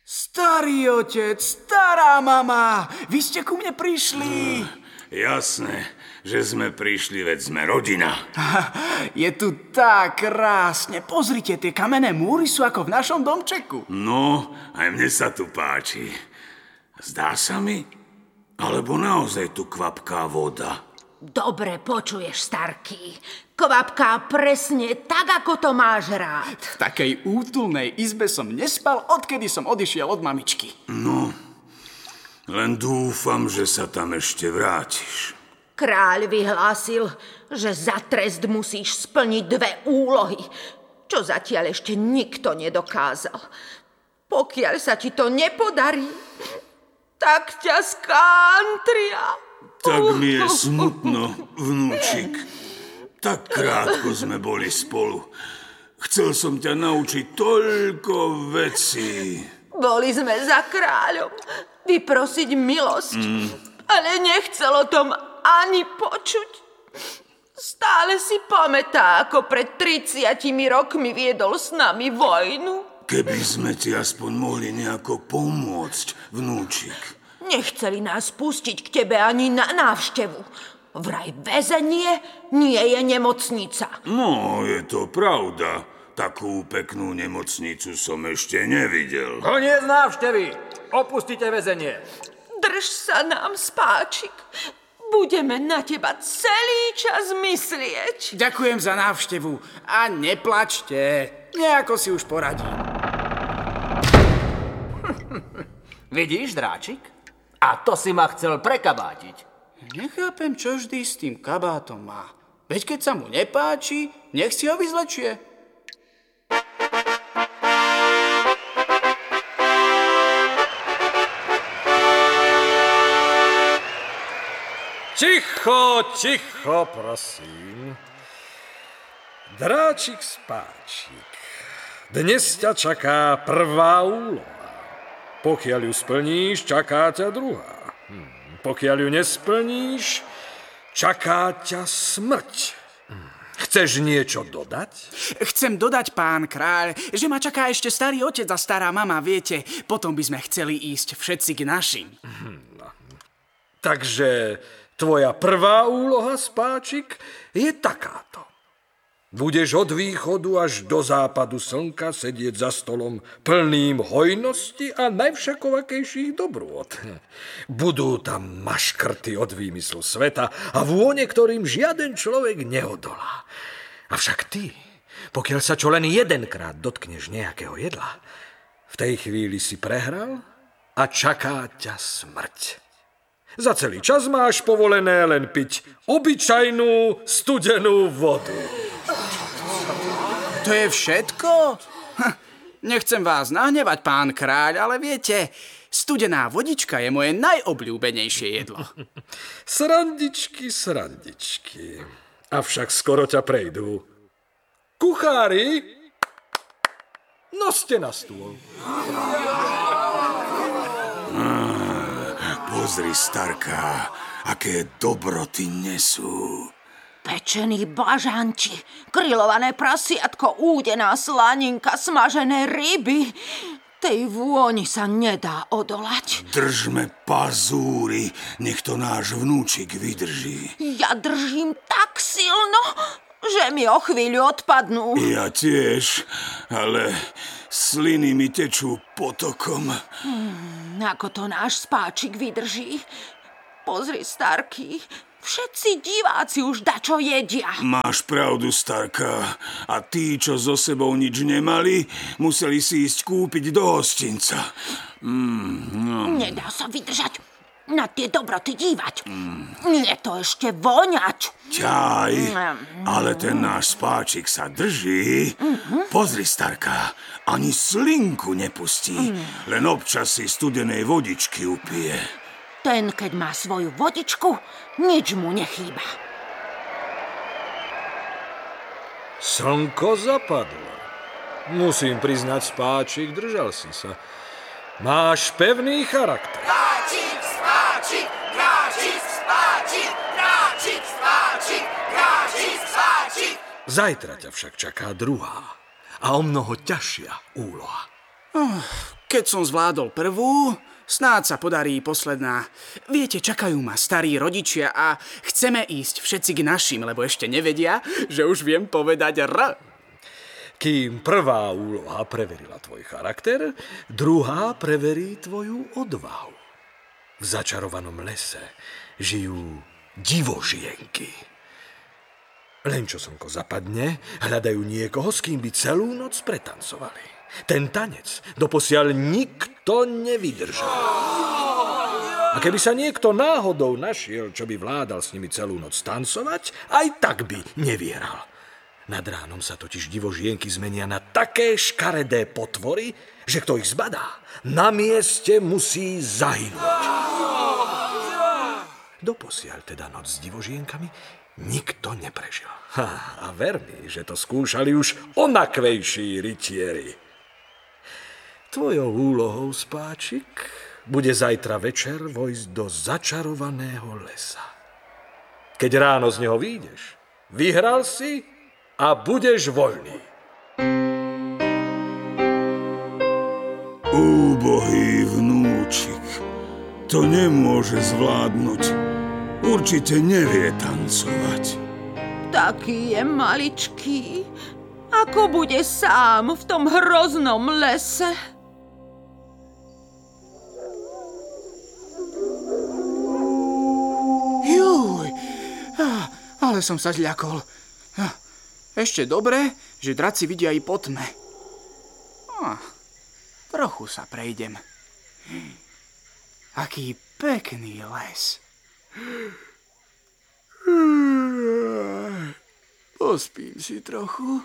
Starý otec, stará mama, vy ste ku mne prišli. Jasné, že sme prišli, veď sme rodina. Je tu tak krásne. Pozrite, tie kamenné múry sú ako v našom domčeku. No, aj mne sa tu páči. Zdá sa mi, alebo naozaj tu kvapká voda? Dobre počuješ, Starký. Kvapká presne tak, ako to máš rád. V takej útulnej izbe som nespal, odkedy som odišiel od mamičky. No, len dúfam, že sa tam ešte vrátiš. Kráľ vyhlásil, že za trest musíš splniť 2 úlohy, čo zatiaľ ešte nikto nedokázal. Pokiaľ sa ti to nepodarí, tak ťa skantria. Tak mi je smutno, vnúčik. Tak krátko sme boli spolu. Chcel som ťa naučiť toľko vecí. Boli sme za kráľom vyprosiť milosť, ale nechcel o tom ani počuť. Stále si pamätá, ako pred 30 rokmi viedol s nami vojnu. Keby sme ti aspoň mohli nejako pomôcť, vnúčik. Nechceli nás pustiť k tebe ani na návštevu. Vraj väzenie nie je nemocnica. No, je to pravda. Takú peknú nemocnicu som ešte nevidel. Koniec návštevy! Opustite väzenie. Drž sa nám, Spáčik. Budeme na teba celý čas myslieť. Ďakujem za návštevu a neplačte. Nejako si už poradím. Vidíš, dráčik? A to si ma chcel prekabátiť. Nechápem, čo vždy s tým kabátom má. Veď keď sa mu nepáči, nech si ho vyzlečie. Ticho, ticho, prosím. Dráčik Spáčik, dnes ťa čaká prvá úloha. Pokiaľ ju splníš, čaká ťa druhá. Pokiaľ ju nesplníš, čaká ťa smrť. Chceš niečo dodať? Chcem dodať, pán kráľ, že ma čaká ešte starý otec a stará mama, viete. Potom by sme chceli ísť všetci k našim. Takže tvoja prvá úloha, Spáčik, je takáto. Budeš od východu až do západu slnka sedieť za stolom plným hojnosti a najvšakovakejších dobrôt. Budú tam maškrty od výmyslu sveta a vône, ktorým žiaden človek neodolá. Avšak ty, pokiaľ sa čo len jedenkrát dotkneš nejakého jedla, v tej chvíli si prehral a čaká ťa smrť. Za celý čas máš povolené len piť obyčajnú studenú vodu. To je všetko? Nechcem vás nahnevať, pán kráľ, ale viete, studená vodička je moje najobľúbenejšie jedlo. Srandičky, srandičky. Avšak skoro ťa prejdú. Kuchári, noste na stôl. Pozri, starka, aké dobroty nesú. Pečený bažanti, grillované prasiatko, údená slaninka, smažené ryby. Tej vôni sa nedá odolať. Držme pazúry, nech to náš vnúčik vydrží. Ja držím tak silno, že mi o chvíľu odpadnú. Ja tiež, ale sliny mi tečú potokom. Ako to náš Spáčik vydrží? Pozri, Starký, všetci diváci už dačo jedia. Máš pravdu, starka. A tí, čo so sebou nič nemali, museli si ísť kúpiť do hostinca. Nedá sa vydržať na tie dobroty dívať. Je to ešte voňať. Ťaj, ale ten náš Spáčik sa drží. Pozri, starka, ani slinku nepustí. Len občas si studenej vodičky upije. Ten, keď má svoju vodičku, nič mu nechýba. Slnko zapadlo. Musím priznať, Spáčik, držal si sa. Máš pevný charakter. Dráčik, Spáčik, dráčik, Spáčik, dráčik, Spáčik, dráčik, Spáčik. Zajtra ťa však čaká druhá a o mnoho ťažšia úloha. Keď som zvládol prvú, snáď sa podarí posledná. Viete, čakajú ma starí rodičia a chceme ísť všetci k našim, lebo ešte nevedia, že už viem povedať R. Kým prvá úloha preverila tvoj charakter, druhá preverí tvoju odvahu. V začarovanom lese žijú divožienky. Len čo slnko zapadne, hľadajú niekoho, s kým by celú noc pretancovali. Ten tanec doposiaľ nikto nevydržal. A keby sa niekto náhodou našiel, čo by vládal s nimi celú noc tancovať, aj tak by nevyhral. Nad ránom sa totiž divožienky zmenia na také škaredé potvory, že kto ich zbadá, na mieste musí zahynúť. Doposiaľ teda noc s divožienkami nikto neprežil. A ver mi, že to skúšali už onakvejší rytieri. Tvojou úlohou, spáčik, bude zajtra večer vojsť do začarovaného lesa. Keď ráno z neho vyjdeš, vyhral si a budeš voľný. Úbohý vnúčik, to nemôže zvládnuť. Určite nevie tancovať. Taký je maličký. Ako bude sám v tom hroznom lese? Juj, ale som sa zľakol. Ešte dobre, že draci vidia aj po tme. Trochu sa prejdem. Aký pekný les. Pospím si trochu.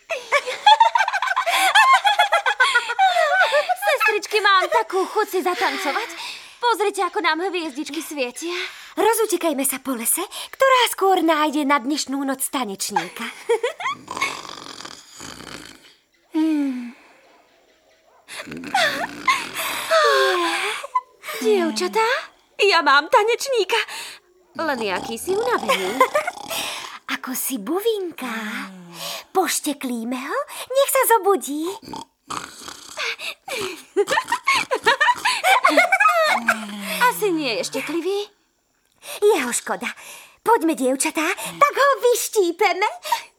Sestričky, mám takú chuť si zatancovať. Pozrite, ako nám hviezdičky svietia. Rozutekajme sa po lese, ktorá skôr nájde na dnešnú noc tanečníka. Dievčatá, ja mám tanečníka. Len jaký si unavený. Ako si buvinka. Pošteklíme ho, nech sa zobudí. Asi nie je šteklivý. Jeho škoda. Poďme, dievčatá, tak ho vyštípeme.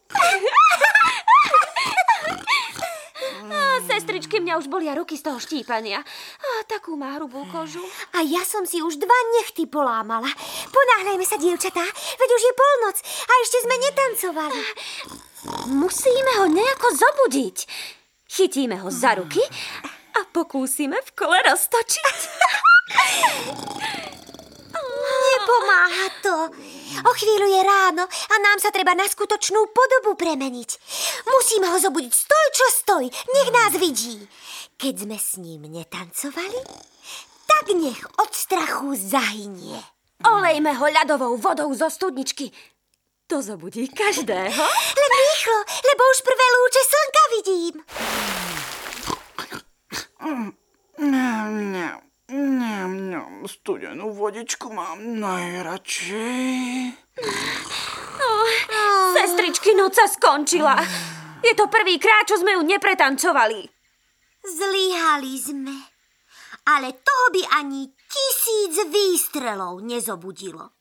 Sestričky, mňa už bolia ruky z toho štípania. Takú má hrubú kožu. A ja som si už 2 nechty polámala. Ponáhľajme sa, dievčatá, veď už je polnoc a ešte sme netancovali. Musíme ho nejako zobudiť. Chytíme ho za ruky a pokúsime v kole roztočiť. Nepomáha to. O chvíľu je ráno a nám sa treba na skutočnú podobu premeniť. Musíme ho zobudiť, stoj čo stoj, nech nás vidí. Keď sme s ním netancovali, tak nech od strachu zahynie. Olejme ho ľadovou vodou zo studničky. To zobudí každého. Len rýchlo, lebo už prvé lúče slnka vidím. Studenú vodičku mám najradšej. Sestričky, noc sa skončila. Je to prvýkrát, čo sme ju nepretancovali. Zlyhali sme. Ale toho by ani 1000 výstrelov nezobudilo.